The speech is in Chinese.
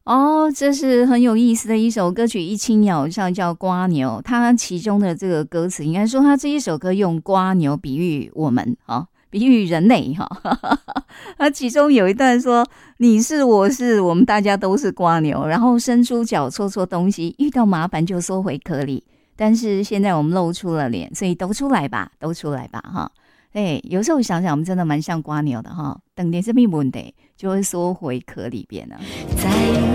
哦，这是很有意思的一首歌曲，一青鸟上叫瓜牛，它其中的这个歌词，应该说它这一首歌用瓜牛比喻我们啊，比喻人类哈。它其中有一段说：“你是我是，我们大家都是瓜牛，然后伸出脚戳戳东西，遇到麻烦就缩回壳里。但是现在我们露出了脸，所以都出来吧，都出来吧哈。”哎，有时候想想，我们真的蛮像瓜牛的哈。等点这边问题就会缩回壳里边了。 在